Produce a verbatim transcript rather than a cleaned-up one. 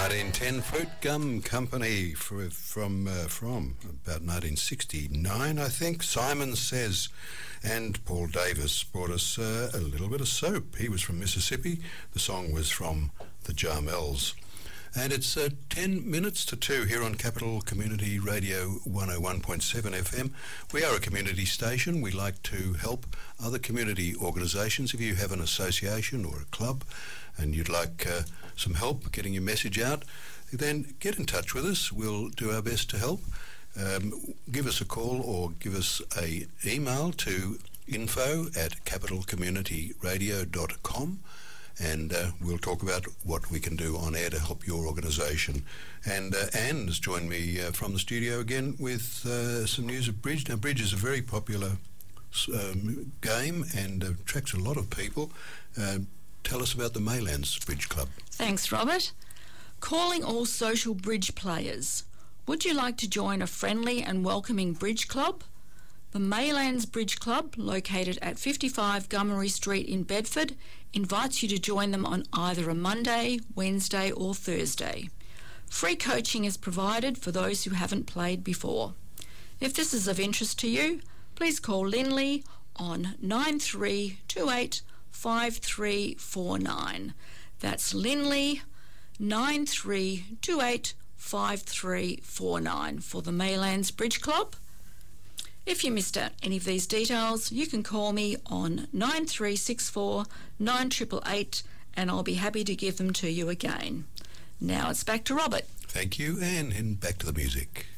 nineteen ten, Fruit Gum Company for, from uh, from about nineteen sixty-nine, I think. Simon Says, and Paul Davis brought us uh, a little bit of soap. He was from Mississippi. The song was from the Jarmels. And it's uh, ten minutes to two here on Capital Community Radio one oh one point seven F M. We are a community station. We like to help other community organisations. If you have an association or a club and you'd like uh, some help getting your message out, then get in touch with us. We'll do our best to help. Um, give us a call or give us a email to info at capital community radio dot com. And uh, we'll talk about what we can do on air to help your organisation. And uh, Anne has joined me uh, from the studio again with uh, some news of bridge. Now, bridge is a very popular um, game and attracts a lot of people. Uh, tell us about the Maylands Bridge Club. Thanks, Robert. Calling all social bridge players. Would you like to join a friendly and welcoming bridge club? The Maylands Bridge Club, located at fifty-five Gummery Street in Bedford, invites you to join them on either a Monday, Wednesday or Thursday. Free coaching is provided for those who haven't played before. If this is of interest to you, please call Linley on nine three two eight five three four nine. That's Linley, nine three two eight five three four nine for the Maylands Bridge Club. If you missed out any of these details, you can call me on nine three six four nine eight eight eight and I'll be happy to give them to you again. Now it's back to Robert. Thank you, Anne, and back to the music.